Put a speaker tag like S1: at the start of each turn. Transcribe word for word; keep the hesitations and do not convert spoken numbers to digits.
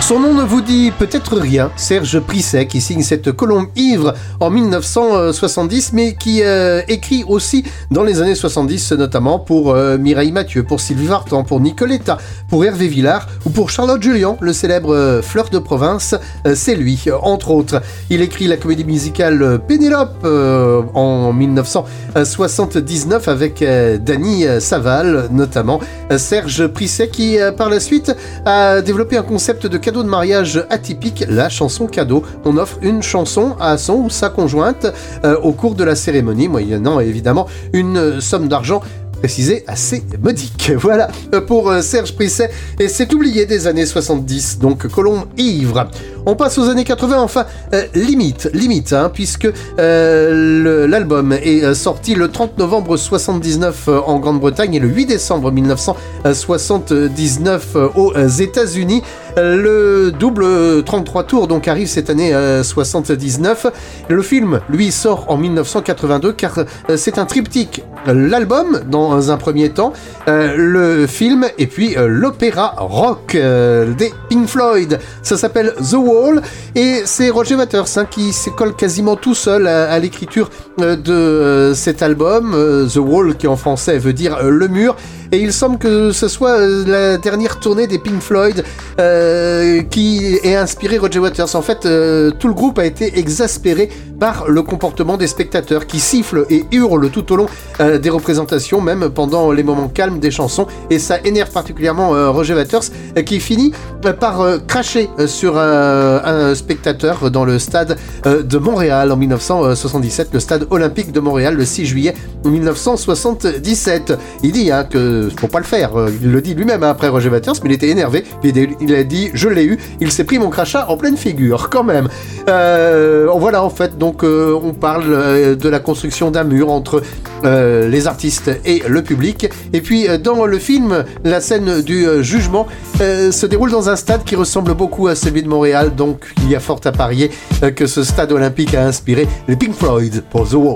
S1: Son nom ne vous dit peut-être rien, Serge Prisset, qui signe cette colombe ivre en mille neuf cent soixante-dix, mais qui euh, écrit aussi dans les années soixante-dix, notamment pour euh, Mireille Mathieu, pour Sylvie Vartan, pour Nicoletta, pour Hervé Villard ou pour Charlotte Julien, le célèbre euh, Fleur de province, euh, c'est lui, euh, entre autres. Il écrit la comédie musicale Pénélope euh, en mille neuf cent soixante-dix-neuf avec euh, Dany Saval, notamment. Euh, Serge Prisset qui, euh, par la suite, a développé un concept de cadeau de mariage atypique, la chanson cadeau. On offre une chanson à son ou sa conjointe euh, au cours de la cérémonie, moyennant évidemment une somme d'argent précisé assez modique. Voilà pour Serge Prisset, et c'est oublié des années soixante-dix, donc colombe ivre. On passe aux années quatre-vingts, enfin, euh, limite, limite, hein, puisque euh, le, l'album est sorti le trente novembre soixante-dix-neuf euh, en Grande-Bretagne et le huit décembre mille neuf cent soixante-dix-neuf euh, aux États-Unis. Le double trente-trois tours donc arrive cette année euh, soixante-dix-neuf. Le film, lui, sort en mille neuf cent quatre-vingt-deux car euh, c'est un triptyque. L'album, dans un premier temps, euh, le film et puis euh, l'opéra rock euh, des Pink Floyd. Ça s'appelle The Wall et c'est Roger Waters hein, qui se colle quasiment tout seul à, à l'écriture euh, de euh, cet album. Euh, The Wall, qui en français veut dire euh, le mur. Et il semble que ce soit la dernière tournée des Pink Floyd euh, qui ait inspiré Roger Waters. En fait, euh, tout le groupe a été exaspéré par le comportement des spectateurs qui sifflent et hurlent tout au long euh, des représentations, même pendant les moments calmes des chansons. Et ça énerve particulièrement euh, Roger Waters euh, qui finit euh, par euh, cracher euh, sur euh, un spectateur dans le stade euh, de Montréal en mille neuf cent soixante-dix-sept, le stade olympique de Montréal, le six juillet mille neuf cent soixante-dix-sept. Il dit hein, que faut pas le faire, il le dit lui-même après Roger Waters, mais il était énervé, il a dit je l'ai eu, il s'est pris mon crachat en pleine figure quand même. Euh, voilà en fait, donc euh, on parle euh, de la construction d'un mur entre euh, les artistes et le public, et puis euh, dans le film, la scène du euh, jugement euh, se déroule dans un stade qui ressemble beaucoup à celui de Montréal, donc il y a fort à parier euh, que ce stade olympique a inspiré les Pink Floyd pour The Wall.